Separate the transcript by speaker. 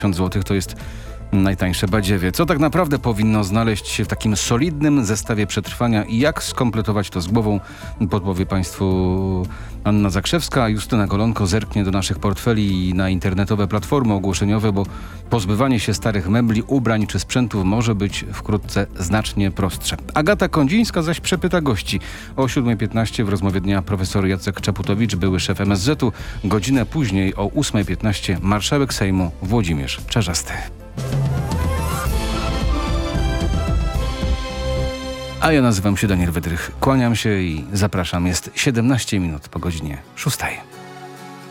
Speaker 1: 1000 zł to jest najtańsze badziewie. Co tak naprawdę powinno znaleźć się w takim solidnym zestawie przetrwania i jak skompletować to z głową, podpowie Państwu Anna Zakrzewska. Justyna Golonko zerknie do naszych portfeli i na internetowe platformy ogłoszeniowe, bo pozbywanie się starych mebli, ubrań czy sprzętów może być wkrótce znacznie prostsze. Agata Kondzińska zaś przepyta gości. O 7:15 w rozmowie dnia profesor Jacek Czaputowicz, były szef MSZ-u. Godzinę później o 8:15 marszałek Sejmu Włodzimierz Czarzasty. A ja nazywam się Daniel Wydrych. Kłaniam się i zapraszam. Jest 17 minut po godzinie 6.